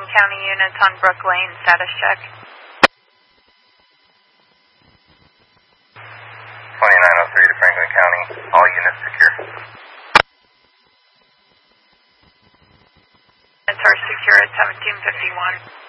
County units on Brook Lane, status check. 2903 to Franklin County, all units secure. Units are secure at 1751.